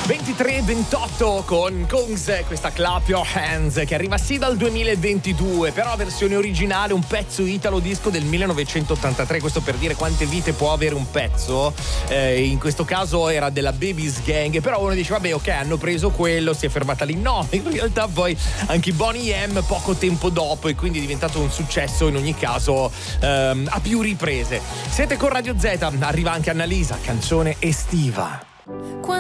23-28 con Kungs, questa Clap Your Hands che arriva sì dal 2022, però versione originale, un pezzo italo disco del 1983, questo per dire quante vite può avere un pezzo. In questo caso era della Baby's Gang, però uno dice vabbè, ok, hanno preso quello, si è fermata lì. No, in realtà poi anche i Boney M poco tempo dopo, e quindi è diventato un successo in ogni caso a più riprese. Siete con Radio Z, arriva anche Annalisa, canzone estiva.